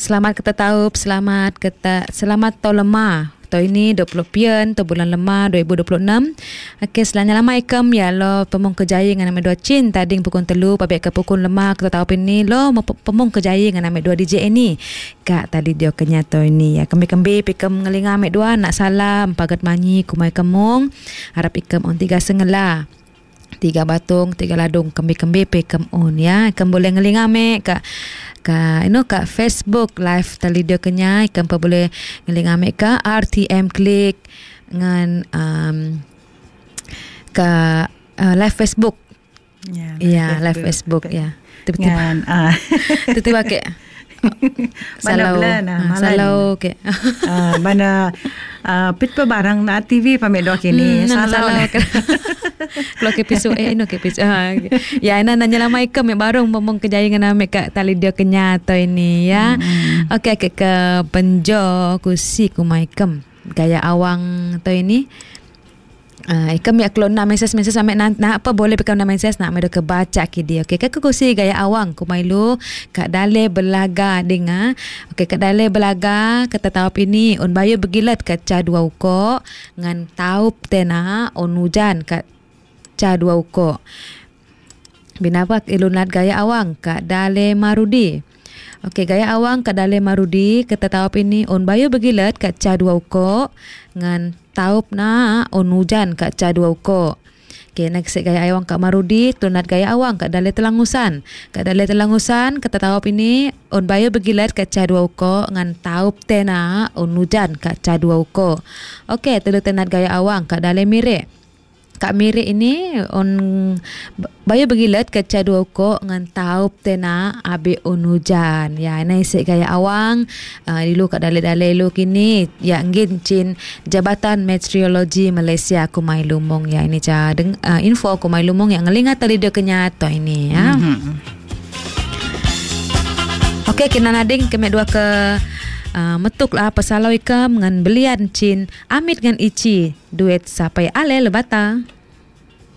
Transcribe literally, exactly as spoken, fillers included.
Selamat kita tahu, selamat kita selamat tahun lemah. Tahun ini dua puluh pian, tahun bulan lemah dua ribu dua puluh enam. Okey, selanjutnya lama ikam ya lo pemung kejaya dengan nama dua cin tading pukul telu pabek ke pukul lemah kita tahu ini lo pemung kejaya dengan nama dua D J ini. Kak tadi dia kenyato ini ya. Kembi-kembi pikam ngelinga amek dua nak salam pagat manyi kumai kemung. Harap ikam on tiga sengela. Tiga batung, tiga ladung, kembi-kembi pikam on ya. Ikam boleh ngelinga amek kak ka you know kat Facebook live tali dia kenya ikan pa boleh ngeling amik ka R T M klik dengan um, ka uh, live Facebook ya yeah, yeah, live Facebook ya yeah. Tiba-tiba uh. tiba-tiba ke salau nah, salau ke uh, mana uh, pit pa barang na T V pa medok kini hmm, salau kalau ke pisu eh ino ke pisu ha ya ina nanya lama ikam me barong momong kejaya dengan ame kat tali dia kenya atau ini ya hmm. Okey ke ke penjo kusi kumai ikam gaya awang atau ini Uh, ikam ya kalau nak mesej-mesej sampai nak, nak apa boleh pikam nak mesej nak mereka baca ke dia. Okey, kak kusi gaya awang kumailu kak dale belaga dengar. Okey, kak dale belaga kata taup ini on bayu begilat kat ca dua uko ngan taup tena on hujan kat ca dua uko. Binapak ilunat gaya awang kak dale marudi. Okey, gaya awang kat dale marudi kata taup ini on bayu begilat kat ca dua uko ngan taup na on hujan kat ca dua uko. Okey, next gaya awang kat marudi tunat gaya awang kat dale telangusan. Kat dale telangusan kata taup ini on bayu begilat kat ca dua uko ngan taup tena on hujan kat ca dua uko. Okey, telu tunat gaya awang kat dale mirek. Kak Miri ini on bayu begilat ke ca dua uko ngan taup tena abe on hujan. Ya, ini isi gaya awang uh, dulu kat dalai-dalai lu kini ya ngin cin Jabatan Meteorologi Malaysia Kumai Lumong ya. Ini ca deng, uh, info Kumai Lumong yang ngelingat tali dia kenyato ini ya. Mm-hmm. Okey, kena nading kemek dua ke Uh, metuk lah pasalau ikam ngan belian cin Amit ngan Ici duet sampai ale lebata.